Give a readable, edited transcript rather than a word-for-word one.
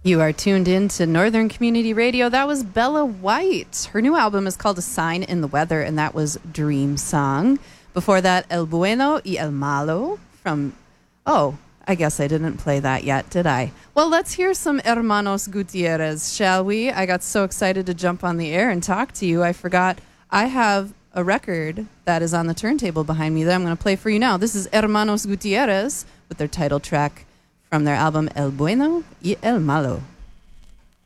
You are tuned in to Northern Community Radio. That was Bella White. Her new album is called A Sign in the Weather, and that was Dream Song. Before that, El Bueno y El Malo from... Oh, I guess I didn't play that yet, did I? Well, let's hear some Hermanos Gutierrez, shall we? I got so excited to jump on the air and talk to you, I forgot I have a record that is on the turntable behind me that I'm going to play for you now. This is Hermanos Gutierrez with their title track from their album El Bueno y El Malo.